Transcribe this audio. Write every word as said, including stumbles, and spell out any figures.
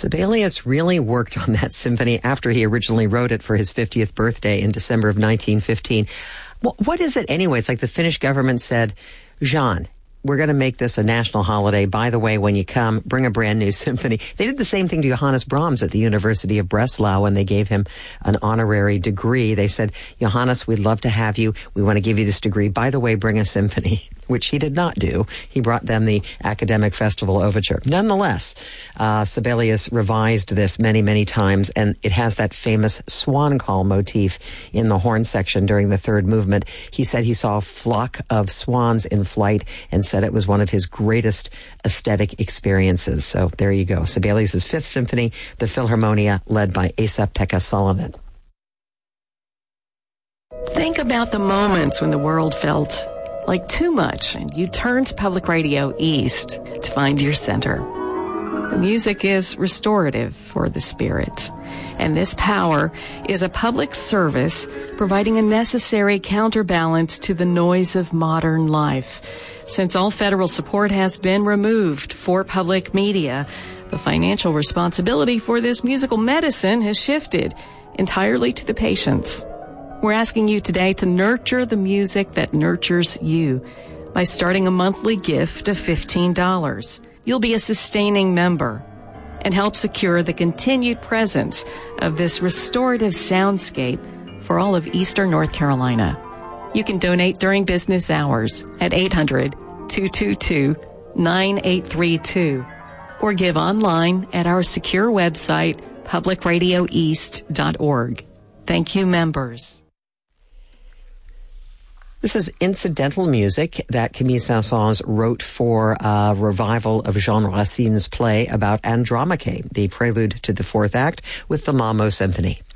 Sibelius really worked on that symphony after he originally wrote it for his fiftieth birthday in December of nineteen fifteen. Well, what is it anyway? It's like the Finnish government said, Jean, we're going to make this a national holiday. By the way, when you come, bring a brand new symphony. They did the same thing to Johannes Brahms at the University of Breslau when they gave him an honorary degree. They said, Johannes, we'd love to have you. We want to give you this degree. By the way, bring a symphony, which he did not do. He brought them the Academic Festival Overture. Nonetheless, uh, Sibelius revised this many, many times, and it has that famous swan call motif in the horn section during the third movement. He said he saw a flock of swans in flight and said it was one of his greatest aesthetic experiences. So there you go. Sibelius's Fifth Symphony, the Philharmonia, led by Esa-Pekka Salonen. Think about the moments when the world felt like too much and you turned to Public Radio East to find your center. The music is restorative for the spirit, and this power is a public service providing a necessary counterbalance to the noise of modern life. Since all federal support has been removed for public media, the financial responsibility for this musical medicine has shifted entirely to the patients. We're asking you today to nurture the music that nurtures you by starting a monthly gift of fifteen dollars. You'll be a sustaining member and help secure the continued presence of this restorative soundscape for all of Eastern North Carolina. You can donate during business hours at eight hundred, two two two, nine eight three two or give online at our secure website, public radio east dot org. Thank you, members. This is incidental music that Camille Saint-Saëns wrote for a revival of Jean Racine's play about Andromache, the prelude to the fourth act with the Malmö Symphony.